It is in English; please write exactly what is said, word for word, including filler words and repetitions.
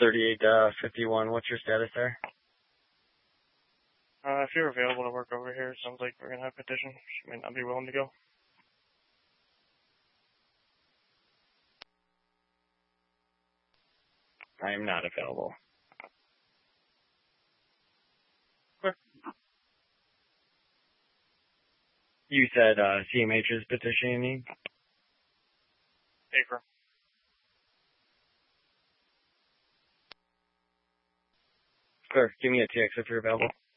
thirty-eight uh, fifty-one. What's your status there? Uh, if you're available to work over here, it sounds like we're gonna have a petition. She might not be willing to go. I am not available. Clear. You said uh, C M H is petitioning? Paper. Sure. Give me a T X if you're available.